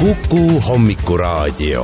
Kuku hommikuraadio.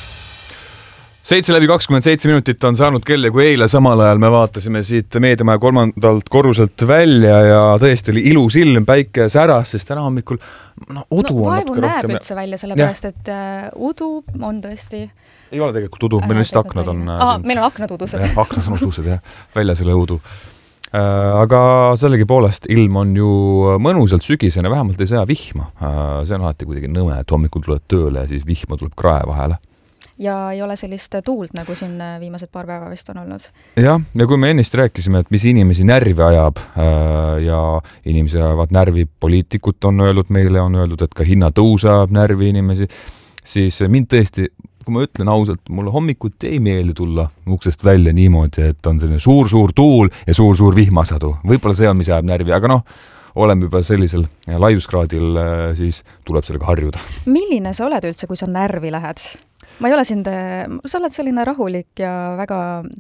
7:27 on saanud kell ja kui eile samal ajal me vaatasime siit Meediamaja 3. korruselt välja ja tõesti oli ilus ilm, päike säras, sest täna hommikul udu on vaevu näeb üldse välja, sellepärast et udu on tõesti... Ei ole tegelikult udu, meil lihtsalt aknad on... meil on aknad udused. Aknad on udused, välja selle udu. Aga sellegi poolest ilm on ju mõnusalt sügisene, vähemalt ei saa vihma. See on alati kuidagi nõme, et hommikul tuleb tööle ja siis vihma tuleb krae vahele. Ja ei ole sellist tuult, nagu siin viimased paar päeva vist on olnud. Ja kui me ennist rääkisime, et mis inimesi närvi ajab ja inimesi ajavad närvi, poliitikut on öeldud meile, on öeldud, et ka hinnatõus ajab närvi inimesi, siis mind tõesti, kui ma ütlen ausalt, mulle hommikut ei meeldi tulla uksest välja niimoodi, et on selline suur tuul ja suur vihmasadu. Võib-olla see on, mis ajab närvi, aga oleme juba sellisel laiuskraadil, siis tuleb sellega harjuda. Milline sa oled üldse, kui sa närvi lähed? Ma ei ole sa oled selline rahulik ja väga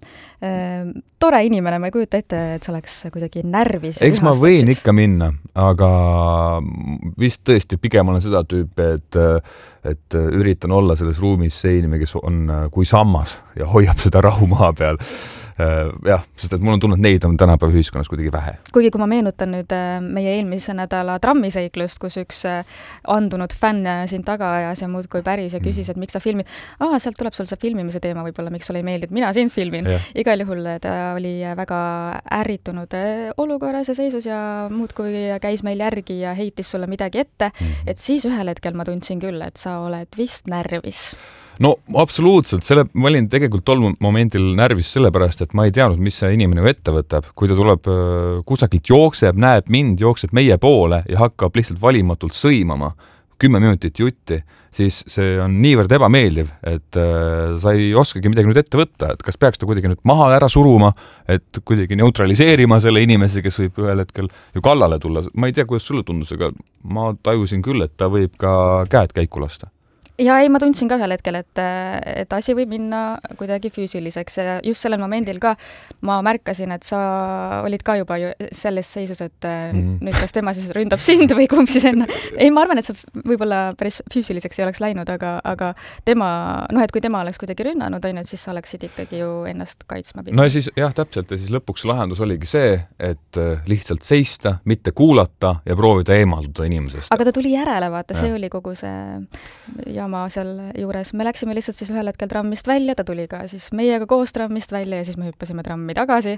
tore inimene, ma ei kujuta ette, et sa oleks kuidagi närvis. Eks ma võin ikka minna, aga vist tõesti pigem olen seda tüüpi, et üritan olla selles ruumis see inimene, kes on kui sammas ja hoiab seda rahu maa peal. Jah, sest et mul on tunnud, et neid on tänapäeva ühiskonnas kuidagi vähe. Kuigi kui ma meenutan nüüd meie eelmise nädala trammiseiklust, kus üks andunud fänn siin taga ajas ja muudkui päris ja küsis, et miks sa filmid. Sealt tuleb sul see filmimise teema võib-olla, miks sulle ei meeldi, et mina sind filmin. Igal juhul ta oli väga ärritunud olukorras ja seisus ja muudkui käis meil järgi ja heitis sulle midagi ette, et siis ühel hetkel ma tundsin küll, et sa oled vist närvis. No absoluutselt, ma olin tegelikult tol momendil närvis sellepärast, et ma ei teadnud, mis see inimene ette võtab. Kui ta tuleb kusagilt jookseb, näeb mind, jookseb meie poole ja hakkab lihtsalt valimatult sõimama 10 minutit jutti, siis see on niivõrd ebameeldiv, et sa ei oskagi midagi nüüd ette võtta, et kas peaks ta kuidagi nüüd maha ära suruma, et kuidagi neutraliseerima selle inimese, kes võib ühel hetkel ju kallale tulla. Ma ei tea, kuidas sulle tundus, aga ma tajusin küll, et ta võib ka käed käiku lasta. Ja ei, ma tundsin ka ühel hetkel, et asi võib minna kuidagi füüsiliseks ja just sellel momendil ka ma märkasin, et sa olid ka juba selles seisus, et nüüd kas tema siis ründab sind või kumb siis enne. Ei, ma arvan, et sa võib-olla päris füüsiliseks ei oleks läinud, aga tema, et kui tema oleks kuidagi rünnanud, siis sa oleksid ikkagi ju ennast kaitsma pidanud. No ja siis, täpselt, ja siis lõpuks lahendus oligi see, et lihtsalt seista, mitte kuulata ja proovida eemalduda inimesest. Aga ta tuli järele, vaata, see oli kogu see jama seal juures. Me läksime lihtsalt siis ühel hetkel trammist välja, ta tuli ka siis meiega koos trammist välja ja siis me hüppasime trammi tagasi.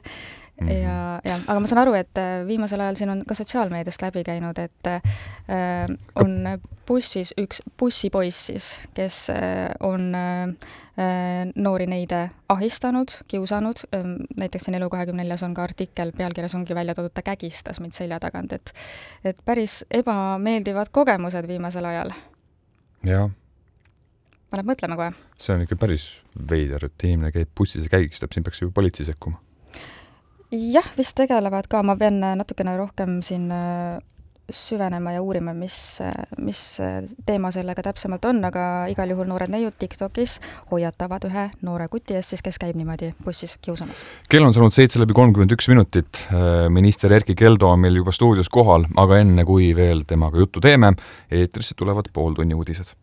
Aga ma saan aru, et viimasel ajal siin on ka sotsiaalmeediast läbi käinud, et on bussis üks bussipoiss siis, kes on noori neide ahistanud, kiusanud. Näiteks siin Elu24 on ka artikkel, pealkirjas ongi välja toodud, ta kägistas mind selja tagant, et päris ebameeldivad kogemused viimasel ajal. Jah. Paneb mõtlema kohe. See on ikka päris veider, et inimene käib bussis ja käigistab, siin peaks ju politsei sekkuma. Jah, vist tegelevad ka. Ma pean natukene rohkem siin süvenema ja uurima, mis teema sellega täpsemalt on, aga igal juhul noored neiud TikTokis hoiatavad ühe noore kuti eest, kes käib niimoodi bussis kiusamas. Kell on saanud 7:31. Minister Erki Keldo on meil juba stuudios kohal, aga enne kui veel temaga juttu teeme, eetrisse tulevad pooltunni uudised.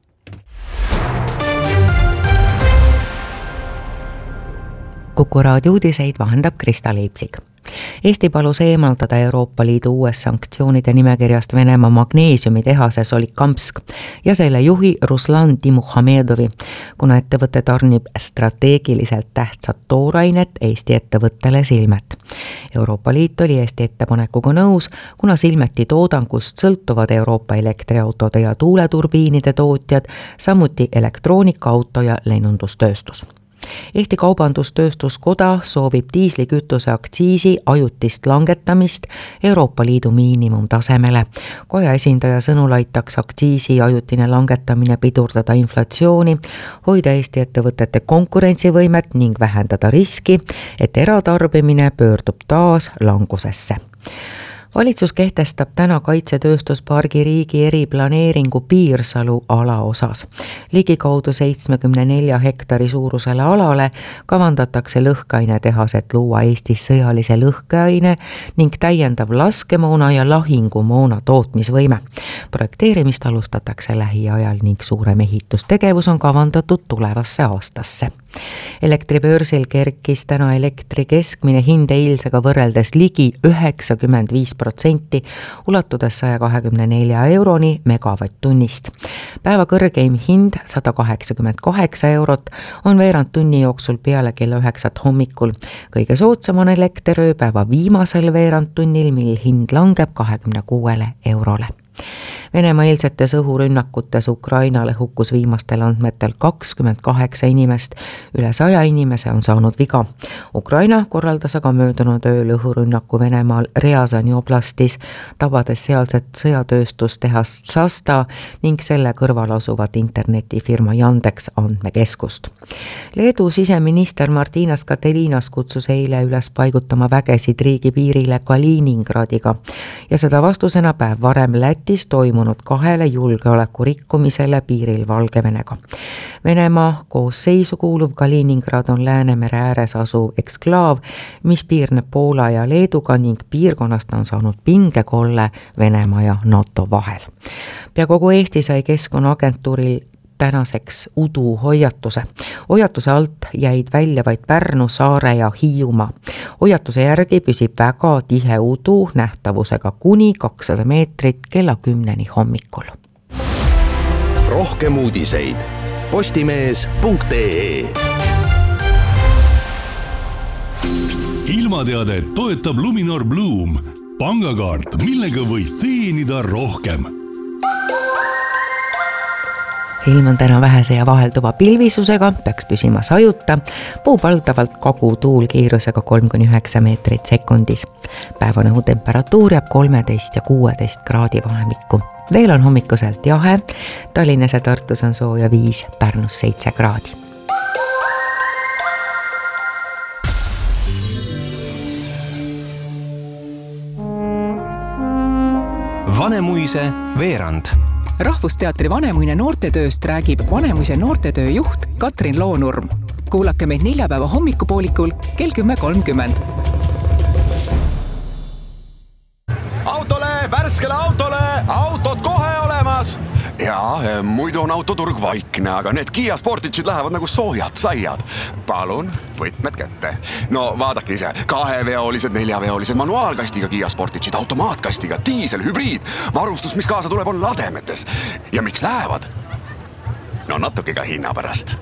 Kuku raadio uudiseid vahendab Krista Leipsig. Eesti palus eemaldada Euroopa Liidu uues sanktsioonide nimekirjast Venemaa magneesiumitehase Solikamsk ja selle juhi Ruslan Timuhamedovi, kuna ettevõte tarnib strateegiliselt tähtsat toorainet Eesti ettevõttele Silmet. Euroopa Liit oli Eesti ettepanekuga nõus, kuna Silmeti toodangust sõltuvad Euroopa elektriautode ja tuuleturbiinide tootjad, samuti elektroonikaauto ja lennundustööstus. Eesti Kaubandustööstuskoda soovib diislikütuse aktsiisi ajutist langetamist Euroopa Liidu miinimumtasemele. Koja esindaja sõnul aitaks aktsiisi ajutine langetamine pidurdada inflatsiooni, hoida Eesti ettevõtete konkurentsivõimet ning vähendada riski, et eratarbimine pöördub taas langusesse. Valitsus kehtestab täna kaitsetööstuspargi riigi eriplaneeringu Piirsalu alaosas. Ligikaudu 74 hektari suurusele alale kavandatakse lõhkeainetehaset luua Eestis sõjalise lõhkeaine ning täiendav laskemoona ja lahingumoona tootmisvõime. Projekteerimist alustatakse lähiajal ning suurem ehitustegevus on kavandatud tulevasse aastasse. Elektribörsil kerkis täna elektri keskmine hind eilsega võrreldes ligi 95%, ulatudes 124 euroni megavatt-tunnist. Päeva kõrgeim hind 188 eurot on veerand tunni jooksul peale kella 9 hommikul. Kõige soodsam on elekter ööpäeva viimasel veerand tunnil, mil hind langeb 26 eurole. Venemaa eilsetes õhurünnakutes Ukrainale hukkus viimastel andmetel 28 inimest, üle 100 inimese on saanud viga. Ukraina korraldas aga möödunud ööl õhurünnaku Venemaal Rjazani oblastis, tabades sealset sõjatööstustehast Sasta ning selle kõrval asuvat internetifirma Yandex andmekeskust. Leedu siseminister Martinas Katelinas kutsus eile üles paigutama vägesid riigi piirile Kaliningradiga ja seda vastusena päev varem Lätis toimunud 2 julgeoleku rikkumisele piiril Valgevenega. Venemaa koosseisu kuuluv Kaliningrad on Läänemere ääres asuv eksklaav, mis piirneb Poola ja Leeduga ning piirkonnast on saanud pingekolle Venemaa ja NATO vahel. Pea kogu Eesti sai Keskkonnaagentuuril tänaseks udu hoiatuse. Hoiatuse alt jäid välja vaid Pärnu, Saare ja Hiiumaa. Hoiatuse järgi püsib väga tihe udu nähtavusega kuni 200 meetrit kella 10 hommikul. Rohkem uudiseid postimees.ee. Ilmateadet toetab Luminor Bloom, pangakaart, millega võid teenida rohkem. Ilm on täna vähese ja vahelduva pilvisusega, peaks püsima sajuta, puhub valdavalt kagutuul kiirusega 3-9 meetrit sekundis. Päevane õhutemperatuur jääb 13 ja 16 kraadi vahemikku. Veel on hommikuselt jahe, Tallinnas ja Tartus on sooja 5, Pärnus 7 kraadi. Vanemuise veerand. Rahvusteatri Vanemuine noortetööst räägib Vanemuise noortetöö juht Katrin Loonurm. Kuulake meid neljapäeva hommikupoolikul kell 10.30. Autole, värskele autole, autod kohe olemas! Ja, muidu on autoturg vaikne, aga need Kia Sportage'id lähevad nagu soojad saiad. Palun, võtmed kätte. No vaadake ise, 2-veolised, 4-veolised, manuaalkastiga Kia Sportage'id, automaatkastiga, diisel, hübriid. Varustus, mis kaasa tuleb, on lademetes. Ja miks lähevad? No natuke ka hinna pärast.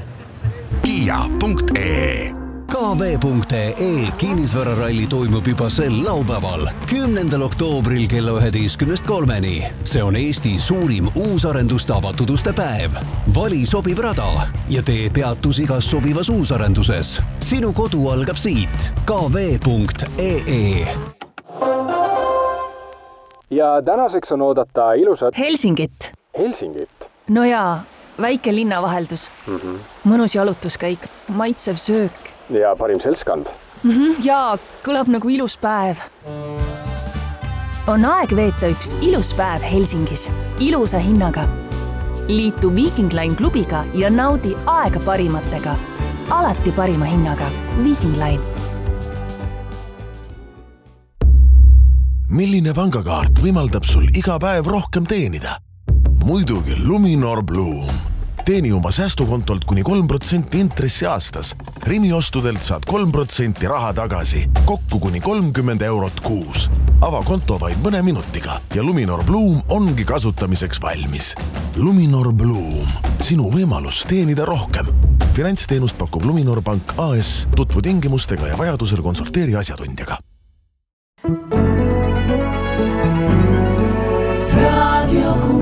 Kia.ee KV.ee kinnisvararalli toimub juba sel laupäeval, 10. oktoobril kella 11.3. See on Eesti suurim uusarenduste avatud uste päev. Vali sobiv rada ja tee peatus igas sobivas uusarenduses. Sinu kodu algab siit. KV.ee Ja tänaseks on oodata ilusat Helsingit. Helsingit? No jaa, väike linnavaheldus. Mõnus jalutuskäik, maitsev söök. Ja parim seltskond. Jaa, kõlab nagu ilus päev. On aeg veeta üks ilus päev Helsingis, ilusa hinnaga. Liitu Viking Line klubiga ja naudi aega parimatega. Alati parima hinnaga. Viking Line. Milline pangakaart võimaldab sul iga päev rohkem teenida? Muidugi Luminor Bloom. Teeni oma säästukontolt kuni 3% intressi aastas. Rimi ostudelt saad 3% raha tagasi, kokku kuni 30 eurot kuus. Ava konto vaid mõne minutiga ja Luminor Bloom ongi kasutamiseks valmis. Luminor Bloom, sinu võimalus teenida rohkem. Finantsteenust pakub Luminor Pank AS, tutvu tingimustega ja vajadusel konsulteeri asjatundjaga. Radio Kuku.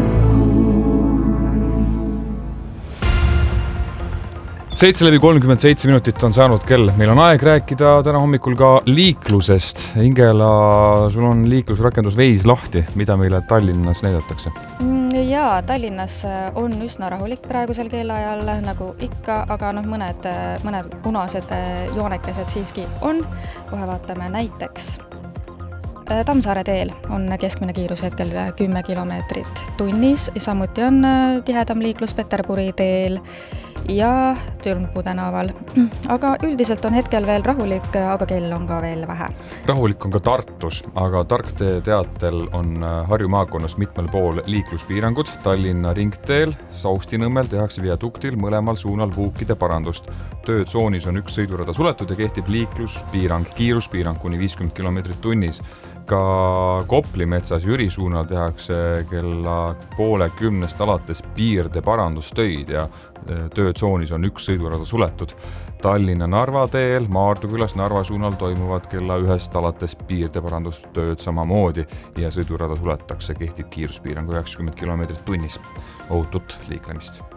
7:37 minutit on saanud kell. Meil on aeg rääkida täna hommikul ka liiklusest. Ingela, sul on liiklusrakendus Veis lahti. Mida meile Tallinnas näidatakse? Jaa, Tallinnas on üsna rahulik praegusel kellaajal, nagu ikka, aga mõned punased joonekesed siiski on. Kohe vaatame näiteks Tammsaare teel on keskmine kiirus hetkel 10 kilomeetrit tunnis, samuti on tihedam liiklus Peterburi teel ja Türnpuu tänaval. Aga üldiselt on hetkel veel rahulik, aga kell on ka veel vähe. Rahulik on ka Tartus, aga Tarktee teatel on Harju maakonnas mitmel pool liikluspiirangud. Tallinna ringteel Saustinõmmel tehakse viaduktil mõlemal suunal vuukide parandust. Töötsoonis on üks sõidurada suletud ja kehtib liikluspiirang, kiiruspiirang kuni 50 kilomeetrit tunnis. Ka Koplimetsas Jüri suunal tehakse kella 9:30 alates piirde parandustöid ja töötsoonis on üks sõidurada suletud. Tallinna Narva teel Maardu külas Narva suunal toimuvad kella 1 alates piirde parandustööd samamoodi ja sõidurada suletakse, kehtib kiiruspiirang 90 kilomeetrit tunnis. Ohutut liiklemist!